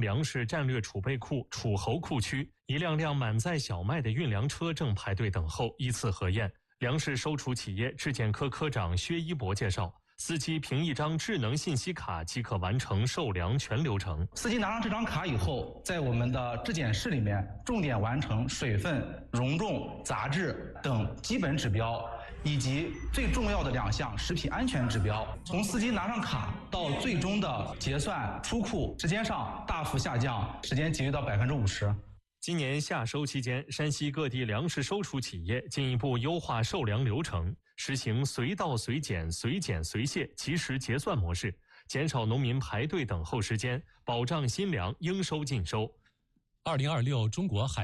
粮食战略储备库楚侯库区，一辆辆满载小麦的运粮车正排队等候依次核验。粮食收储企业质检科科长薛一博介绍，司机凭一张智能信息卡即可完成售粮全流程。 司机拿上这张卡以后，在我们的质检室里面重点完成水分、容重、杂质等基本指标，以及最重要的2项食品安全指标。从司机拿上卡到最终的结算出库时间上大幅下降，时间节约到50%。 今年夏收期间，山西各地粮食收储企业进一步优化售粮流程，实行随到随检、随检随卸及时结算模式，减少农民排队等候时间，保障新粮应收尽收。 2026中国海